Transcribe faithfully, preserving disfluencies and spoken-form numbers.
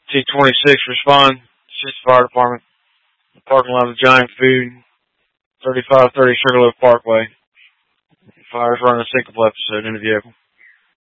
T twenty-six respond. It's Fire Department. The parking lot of Giant Food, thirty-five thirty Sugarloaf Parkway. Fire's running a syncope episode in the vehicle.